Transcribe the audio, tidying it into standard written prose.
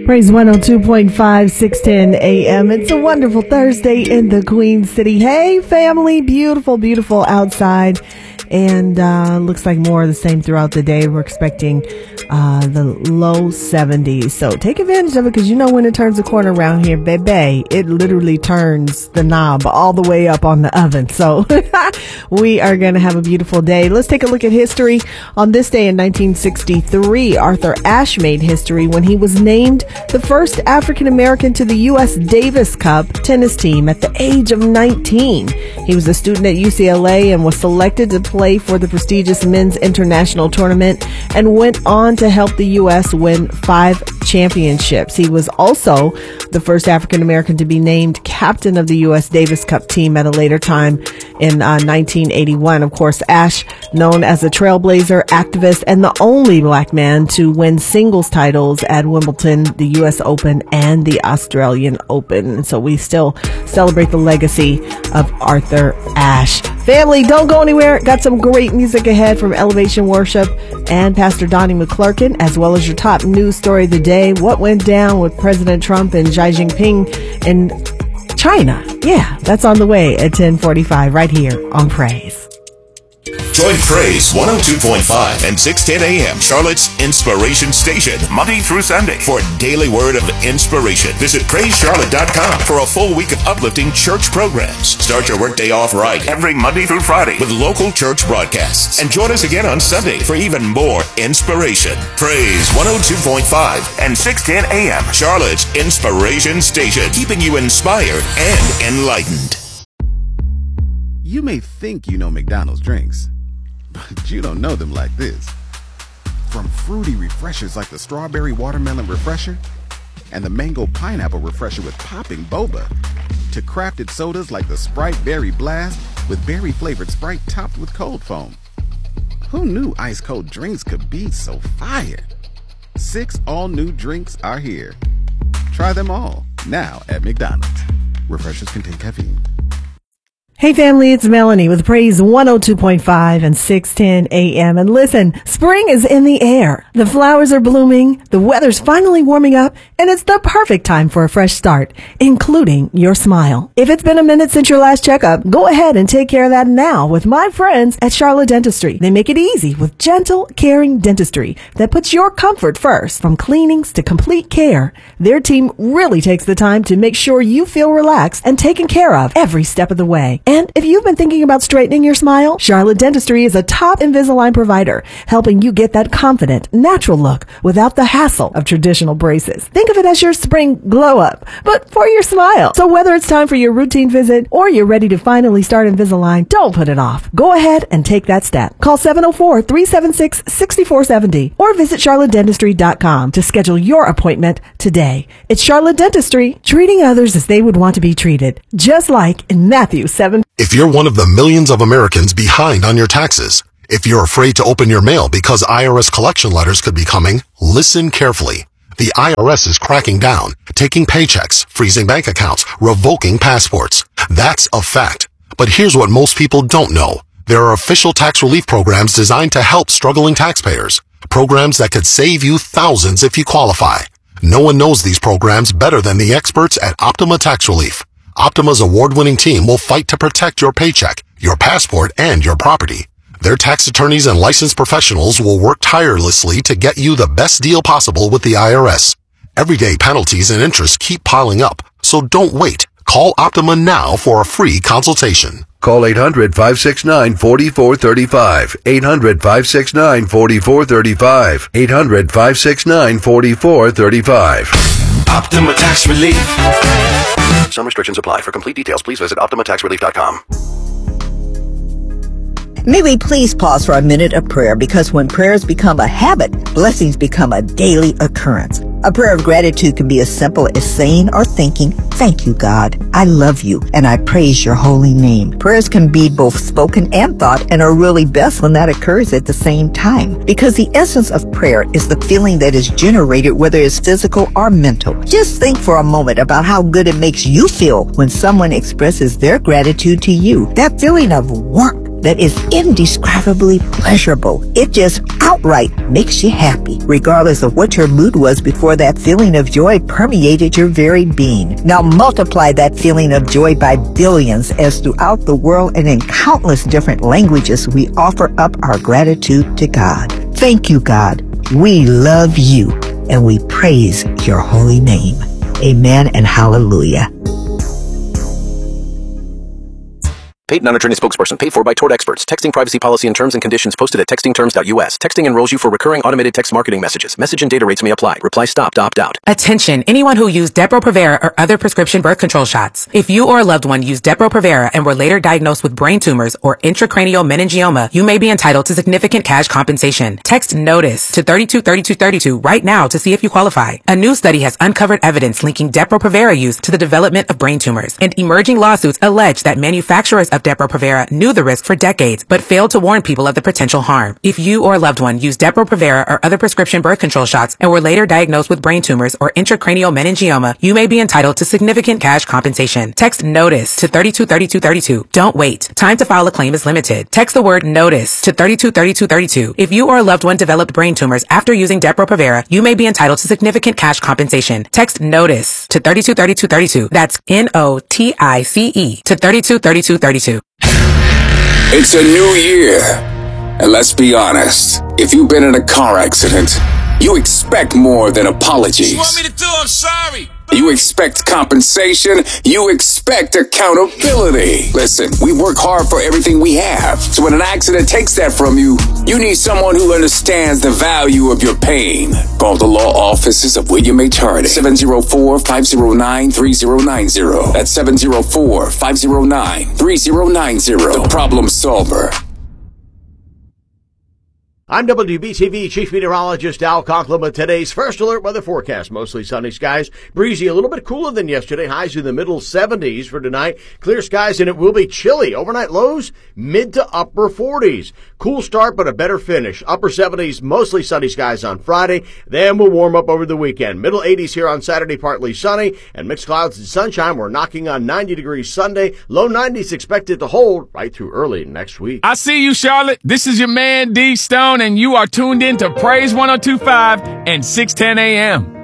Praise 102.5, 610 a.m. It's a wonderful Thursday in the Queen City. Hey, family. Beautiful, beautiful outside. And looks like more of the same throughout the day. We're expecting the low 70s. So take advantage of it, because you know when it turns the corner around here, baby, it literally turns the knob all the way up on the oven. So we are going to have a beautiful day. Let's take a look at history. On this day in 1963, Arthur Ashe made history when he was named the first African American to the U.S. Davis Cup tennis team at the age of 19. He was a student at UCLA and was selected to play for the prestigious men's international tournament and went on to help the U.S. win 5 championships. He was also the first African American to be named captain of the U.S. Davis Cup team at a later time in 1981. Of course, Ashe, known as a trailblazer, activist, and the only black man to win singles titles at Wimbledon, the U.S. Open, and the Australian Open. And so we still celebrate the legacy of Arthur Ashe. Family, don't go anywhere. Got some great music ahead from Elevation Worship and Pastor Donnie McClurkin, as well as your top news story of the day. What went down with President Trump and Xi Jinping in China? Yeah, that's on the way at 10:45 right here on Praise. Join Praise 102.5 and 610 a.m. Charlotte's Inspiration Station, Monday through Sunday, for a daily word of inspiration. Visit PraiseCharlotte.com for a full week of uplifting church programs. Start your workday off right every Monday through Friday with local church broadcasts. And join us again on Sunday for even more inspiration. Praise 102.5 and 610 a.m. Charlotte's Inspiration Station, keeping you inspired and enlightened. You may think you know McDonald's drinks, but you don't know them like this. From fruity refreshers like the Strawberry Watermelon Refresher and the Mango Pineapple Refresher with popping boba, to crafted sodas like the Sprite Berry Blast with berry-flavored Sprite topped with cold foam. Who knew ice-cold drinks could be so fire? 6 all-new drinks are here. Try them all, now at McDonald's. Refreshers contain caffeine. Hey family, it's Melanie with Praise 102.5 and 610 a.m. And listen, spring is in the air. The flowers are blooming, the weather's finally warming up, and it's the perfect time for a fresh start, including your smile. If it's been a minute since your last checkup, go ahead and take care of that now with my friends at Charlotte Dentistry. They make it easy with gentle, caring dentistry that puts your comfort first. From cleanings to complete care, their team really takes the time to make sure you feel relaxed and taken care of every step of the way. And if you've been thinking about straightening your smile, Charlotte Dentistry is a top Invisalign provider, helping you get that confident, natural look without the hassle of traditional braces. Think of it as your spring glow up, but for your smile. So whether it's time for your routine visit or you're ready to finally start Invisalign, don't put it off. Go ahead and take that step. Call 704-376-6470 or visit charlottedentistry.com to schedule your appointment today. It's Charlotte Dentistry, treating others as they would want to be treated, just like in Matthew 7. If you're one of the millions of Americans behind on your taxes, if you're afraid to open your mail because IRS collection letters could be coming, listen carefully. The IRS is cracking down, taking paychecks, freezing bank accounts, revoking passports. That's a fact. But here's what most people don't know. There are official tax relief programs designed to help struggling taxpayers. Programs that could save you thousands if you qualify. No one knows these programs better than the experts at Optima Tax Relief. Optima's award-winning team will fight to protect your paycheck, your passport, and your property. Their tax attorneys and licensed professionals will work tirelessly to get you the best deal possible with the IRS. Everyday penalties and interest keep piling up, so don't wait. Call Optima now for a free consultation. Call 800-569-4435. 800-569-4435. 800-569-4435. Optima Tax Relief. Some restrictions apply. For complete details, please visit OptimaTaxRelief.com. May we please pause for a minute of prayer, because when prayers become a habit, blessings become a daily occurrence. A prayer of gratitude can be as simple as saying or thinking, "Thank you, God. I love you, and I praise your holy name." Prayers can be both spoken and thought, and are really best when that occurs at the same time, because the essence of prayer is the feeling that is generated, whether it's physical or mental. Just think for a moment about how good it makes you feel when someone expresses their gratitude to you. That feeling of warmth, that is indescribably pleasurable. It just outright makes you happy, regardless of what your mood was before that feeling of joy permeated your very being. Now multiply that feeling of joy by billions as throughout the world and in countless different languages we offer up our gratitude to God. Thank you, God. We love you and we praise your holy name. Amen and hallelujah. Paid non-attorney spokesperson paid for by Tort Experts. Texting privacy policy and terms and conditions posted at textingterms.us. Texting enrolls you for recurring automated text marketing messages. Message and data rates may apply. Reply stop to opt out. Attention, anyone who used Depo-Provera or other prescription birth control shots. If you or a loved one used Depo-Provera and were later diagnosed with brain tumors or intracranial meningioma, you may be entitled to significant cash compensation. Text NOTICE to 323232 right now to see if you qualify. A new study has uncovered evidence linking Depo-Provera use to the development of brain tumors, and emerging lawsuits allege that manufacturers of Depo-Provera knew the risk for decades, but failed to warn people of the potential harm. If you or a loved one used Depo-Provera or other prescription birth control shots and were later diagnosed with brain tumors or intracranial meningioma, you may be entitled to significant cash compensation. Text NOTICE to 323232. Don't wait. Time to file a claim is limited. Text the word NOTICE to 323232. If you or a loved one developed brain tumors after using Depo-Provera, you may be entitled to significant cash compensation. Text NOTICE to 323232. That's NOTICE to 323232. It's a new year, and let's be honest, if you've been in a car accident, you expect more than apologies. What you want me to do? I'm sorry. You expect compensation. You expect accountability. Listen, we work hard for everything we have. So when an accident takes that from you, you need someone who understands the value of your pain. Call the law offices of William H. Hardy. 704-509-3090. That's 704-509-3090. The Problem Solver. I'm WBTV Chief Meteorologist Al Conklin with today's first alert weather forecast. Mostly sunny skies, breezy, a little bit cooler than yesterday. Highs in the middle 70s for tonight. Clear skies, and it will be chilly. Overnight lows, mid to upper 40s. Cool start, but a better finish. Upper 70s, mostly sunny skies on Friday. Then we'll warm up over the weekend. Middle 80s here on Saturday, partly sunny, and mixed clouds and sunshine. We're knocking on 90 degrees Sunday. Low 90s expected to hold right through early next week. I see you, Charlotte. This is your man, D Stone, and you are tuned in to Praise 102.5 and 610 AM.